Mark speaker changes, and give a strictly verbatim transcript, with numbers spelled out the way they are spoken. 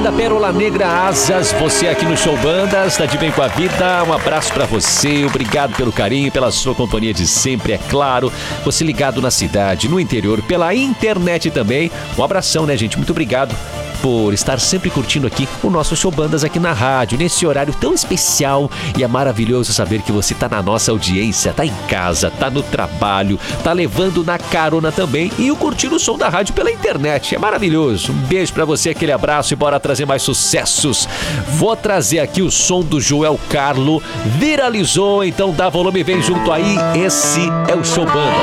Speaker 1: Banda Pérola Negra Asas, você aqui no Show Bandas, tá de bem com a vida, um abraço pra você, obrigado pelo carinho, pela sua companhia de sempre, é claro, você ligado na cidade, no interior, pela internet também, um abração, né, gente, muito obrigado por estar sempre curtindo aqui o nosso Show Bandas aqui na rádio, nesse horário tão especial, e é maravilhoso saber que você tá na nossa audiência, tá em casa, tá no trabalho, tá levando na carona também e o curtindo o som da rádio pela internet, é maravilhoso. Um beijo pra você, aquele abraço e bora trazer mais sucessos. Vou trazer aqui o som do Joel Carlo, viralizou, então dá volume, vem junto aí, esse é o Show Bandas.